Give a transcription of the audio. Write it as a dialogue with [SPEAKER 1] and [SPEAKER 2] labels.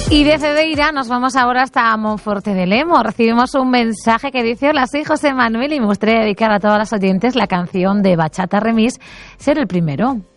[SPEAKER 1] Y de Cedeira nos vamos ahora hasta Monforte de Lemos. Recibimos un mensaje que dice: hola, soy José Manuel y me gustaría dedicar a todas las oyentes la canción de Bachata Remix, Ser el Primero.